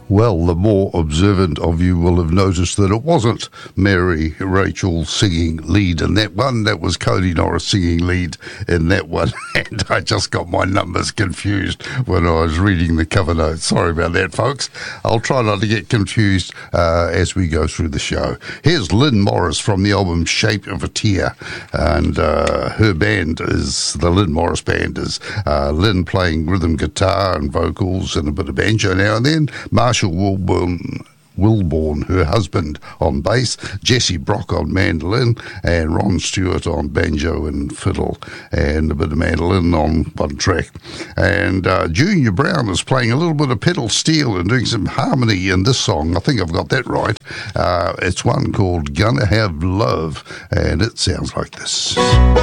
Well, the more observant of you will have noticed that it wasn't Mary Rachel singing lead in that one. That was Cody Norris singing lead in that one. And I just got my numbers confused when I was reading the cover note. Sorry about that, folks. I'll try not to get confused as we go through the show. Here's Lynn Morris from the album Shape of a Tear. And her band is, the Lynn Morris Band is Lynn playing rhythm guitar and vocals and a bit of banjo now and then. Marshall Wilborn, her husband, on bass, Jesse Brock on mandolin, and Ron Stewart on banjo and fiddle, and a bit of mandolin on one track. And Junior Brown is playing a little bit of pedal steel and doing some harmony in this song. I think I've got that right. It's one called Gonna Have Love, and it sounds like this.